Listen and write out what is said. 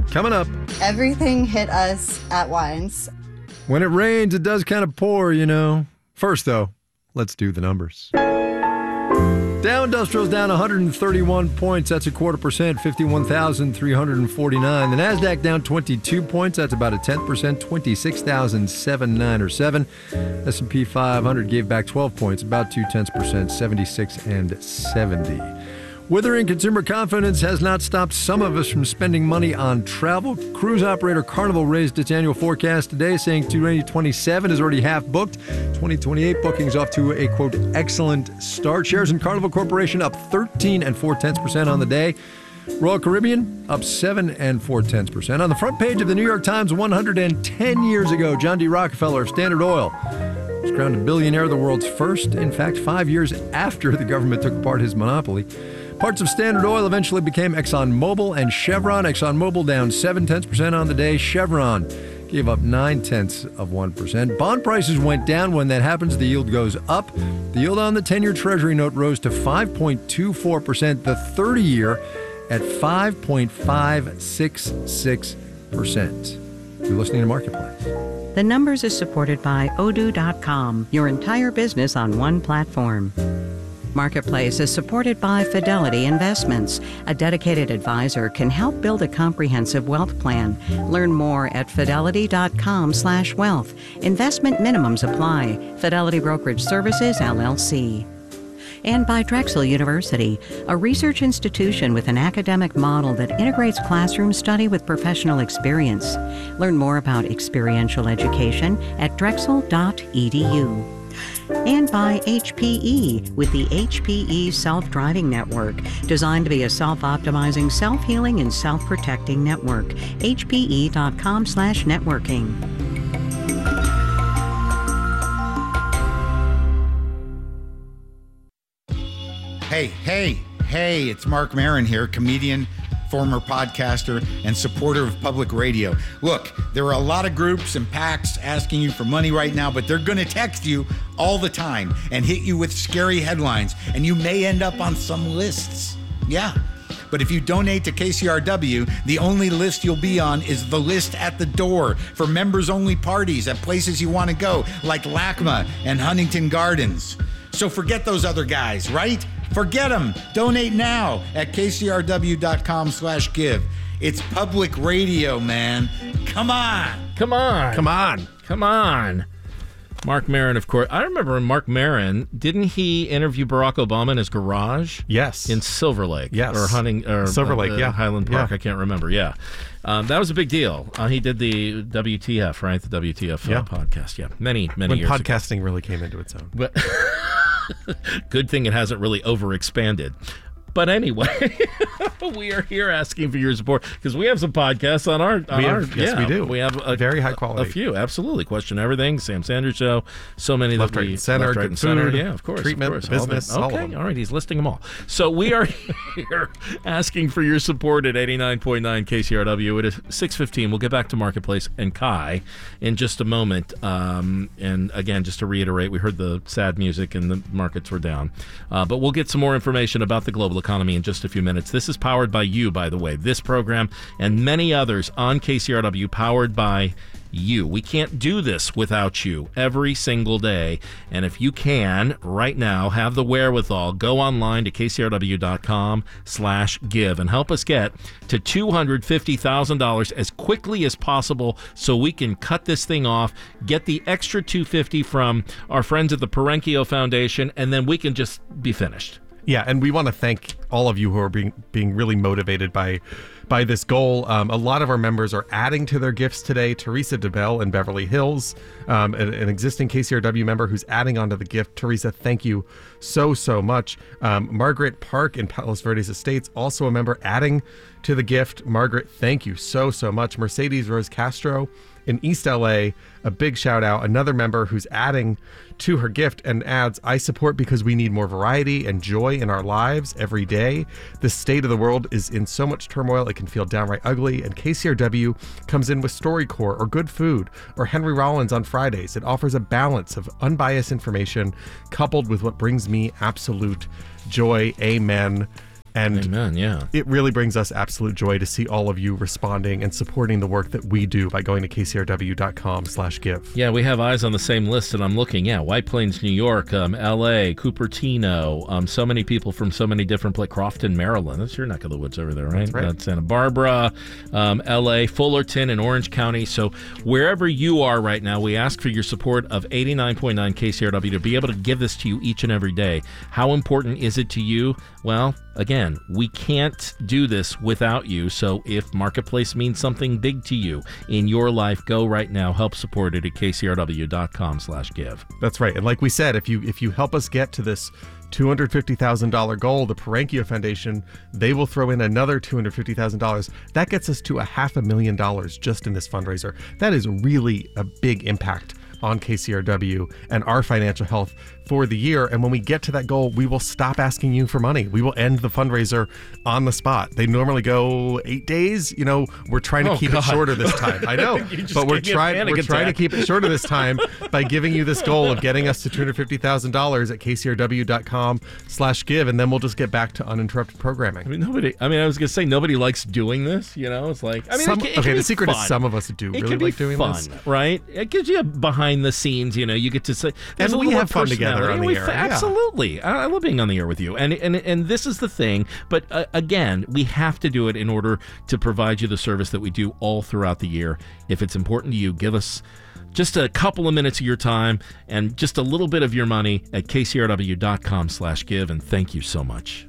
Coming up. Everything hit us at once. When it rains, it does kind of pour, you know. First, though, let's do the numbers. Dow Industrial's down 131 points. That's 0.25%, 51,349. The NASDAQ down 22 points. That's about 0.1%, 26,797. S&P 500 gave back 12 points, about 0.2%, 76,070. Withering consumer confidence has not stopped some of us from spending money on travel. Cruise operator Carnival raised its annual forecast today, saying 2027 is already half booked. 2028 bookings off to a, quote, excellent start. Shares in Carnival Corporation up 13.4% on the day. Royal Caribbean up 7.4%. On the front page of the New York Times 110 years ago, John D. Rockefeller of Standard Oil was crowned a billionaire, the world's first. In fact, 5 years after the government took apart his monopoly. Parts of Standard Oil eventually became ExxonMobil and Chevron. ExxonMobil down 0.7% on the day. Chevron gave up 0.9%. Bond prices went down. When that happens, the yield goes up. The yield on the 10-year Treasury note rose to 5.24%. The 30-year at 5.566%. You're listening to Marketplace. The Numbers is supported by Odoo.com, your entire business on one platform. Marketplace is supported by Fidelity Investments. A dedicated advisor can help build a comprehensive wealth plan. Learn more at fidelity.com/wealth. Investment minimums apply. Fidelity Brokerage Services, LLC. And by Drexel University, a research institution with an academic model that integrates classroom study with professional experience. Learn more about experiential education at drexel.edu. And by HPE with the HPE Self-Driving Network, designed to be a self-optimizing, self-healing, and self-protecting network. HPE.com/networking. Hey, it's Mark Maron here, comedian, former podcaster, and supporter of public radio. Look, there are a lot of groups and PACs asking you for money right now, but they're going to text you all the time and hit you with scary headlines, and you may end up on some lists. Yeah. But if you donate to KCRW, the only list you'll be on is the list at the door for members-only parties at places you want to go, like LACMA and Huntington Gardens. So forget those other guys, right? Forget them. Donate now at kcrw.com/give. It's public radio, man. Come on. Mark Maron, of course. I remember Mark Maron, didn't he interview Barack Obama in his garage? Yes. In Silver Lake. Yes. Or Silver Lake, yeah. Highland Park, Yeah. I can't remember, yeah. That was a big deal. He did the WTF, right? The WTF podcast, yeah. Many years ago. When podcasting really came into its own. But good thing it hasn't really overexpanded. But anyway, we are here asking for your support because we have some podcasts on our. Yes, we do. We have a very high quality. A few, absolutely. Question Everything, Sam Sanders Show, so many Left, that Right, and Center, Left, Right, Good and Center. Food, Yeah, of course, Treatment, of course. Business, all of them. All right, he's listing them all. So we are here asking for your support at 89.9 KCRW. It is 6:15. We'll get back to Marketplace and Kai in just a moment. And again, just to reiterate, we heard the sad music and the markets were down. But we'll get some more information about the global economy in just a few minutes. This is powered by you, by the way. This program and many others on KCRW powered by you. We can't do this without you every single day. And if you can, right now, have the wherewithal, go online to kcrw.com/give and help us get to $250,000 as quickly as possible so we can cut this thing off, get the extra $250,000 from our friends at the Perenkio Foundation, and then we can just be finished. Yeah, and we want to thank all of you who are being really motivated by this goal. A lot of our members are adding to their gifts today. Teresa DeBell in Beverly Hills, an existing KCRW member who's adding onto the gift. Teresa, thank you so much. Margaret Park in Palos Verdes Estates, also a member, adding to the gift. Margaret, thank you so much. Mercedes Rose Castro in East LA, a big shout out. Another member who's adding to her gift and adds, I support because we need more variety and joy in our lives every day. The state of the world is in so much turmoil, it can feel downright ugly, and KCRW comes in with StoryCorps or Good Food or Henry Rollins on Fridays. It offers a balance of unbiased information coupled with what brings me absolute joy. Amen And Amen, yeah. it really brings us absolute joy to see all of you responding and supporting the work that we do by going to kcrw.com/give. Yeah, we have eyes on the same list, and I'm looking. Yeah, White Plains, New York, L.A., Cupertino. So many people from so many different places. Crofton, Maryland. That's your neck of the woods over there, right? That's right. Santa Barbara, L.A., Fullerton, and Orange County. So wherever you are right now, we ask for your support of 89.9 KCRW to be able to give this to you each and every day. How important is it to you? Well, again, we can't do this without you. So if Marketplace means something big to you in your life, go right now. Help support it at kcrw.com/give. That's right. And like we said, if you help us get to this $250,000 goal, the Parenchio Foundation, they will throw in another $250,000. That gets us to $500,000 just in this fundraiser. That is really a big impact on KCRW and our financial health for the year. And when we get to that goal, we will stop asking you for money. We will end the fundraiser on the spot. They normally go 8 days. You know, we're trying to keep it shorter this time. I know, but we're trying to keep it shorter this time by giving you this goal of getting us to $250,000 at kcrw.com/give, and then we'll just get back to uninterrupted programming. I was gonna say nobody likes doing this. You know, it's like the secret is some of us do really like doing this, right? It gives you a behind the scenes. You know, you get to say, and we have fun together on the air. Absolutely, I love being on the air with you. And this is the thing. But again, we have to do it in order to provide you the service that we do all throughout the year. If it's important to you, give us just a couple of minutes of your time and just a little bit of your money at kcrw.com/give. And thank you so much.